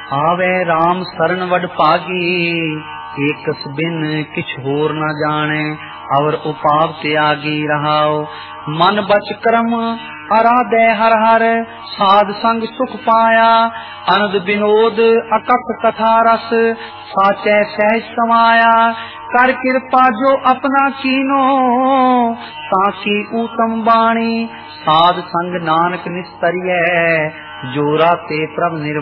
आवे राम शरण वड भागी, एकस बिन किछ होर न जाने, और उपाव त्यागी रहाओ। मन बच कर्म आराधे हर हर, साध संग सुख पाया, अनद विनोद अकथ कथा रस, साचे सहज समाया। कर कृपा जो अपना कीनो, ताकि उत्तम बाणी, साध संग नानक निस्तरिय, जोरा ते प्रभ निर्वाणी।